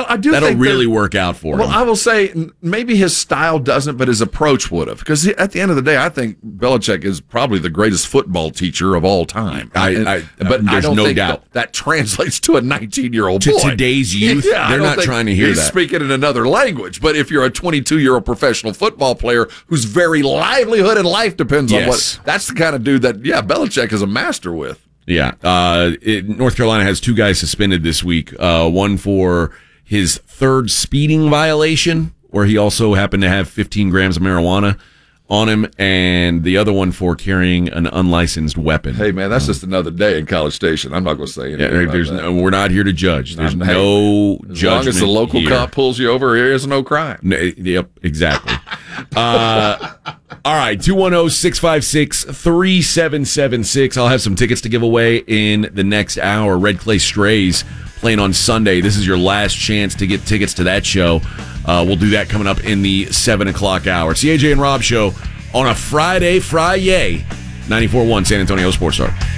I do that'll think really work out for him. Well, I will say maybe his style doesn't, but his approach would have. Because at the end of the day, I think Belichick is probably the greatest football teacher of all time. But I don't think that translates to a 19-year-old boy. To today's youth, they're not trying to hear he's that. He's speaking in another language. But if you're a 22-year-old professional football player whose very livelihood and life depends on that's the kind of dude that, Belichick is a master with. Yeah. North Carolina has 2 guys suspended this week. One for his 3rd speeding violation, where he also happened to have 15 grams of marijuana on him, and the other one for carrying an unlicensed weapon. Hey, man, that's just another day in College Station. I'm not going to say anything. We're not here to judge. There's no judgment. As long as the local cop pulls you over, here is no crime. Yep, exactly. All right, 210-656-3776. I'll have some tickets to give away in the next hour. Red Clay Strays playing on Sunday. This is your last chance to get tickets to that show. We'll do that coming up in the 7 o'clock hour. It's the AJ and Rob Show on a Friday, 94.1 San Antonio Sports Star.